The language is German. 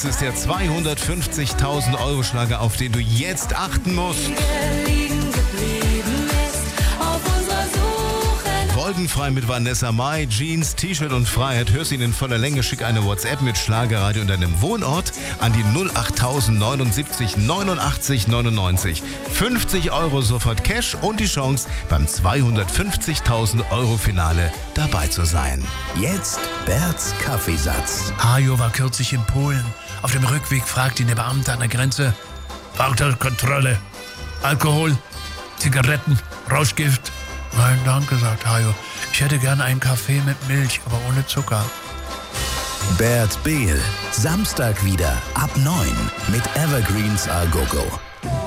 Das ist der 250.000 Euro Schlager, auf den du jetzt achten musst. Folgenfrei mit Vanessa Mai, Jeans, T-Shirt und Freiheit. Hörst ihn in voller Länge, schick eine WhatsApp mit Schlagerradio und deinem Wohnort an die 08079 89 99. 50 Euro sofort Cash und die Chance, beim 250.000 Euro Finale dabei zu sein. Jetzt Berts Kaffeesatz. Hajo war kürzlich in Polen. Auf dem Rückweg fragt ihn der Beamte an der Grenze: Fahrzeugkontrolle, Alkohol, Zigaretten, Rauschgift? Nein, danke, sagt Hajo. Ich hätte gerne einen Kaffee mit Milch, aber ohne Zucker. Bert Behl, Samstag wieder ab 9 mit Evergreens A Go Go.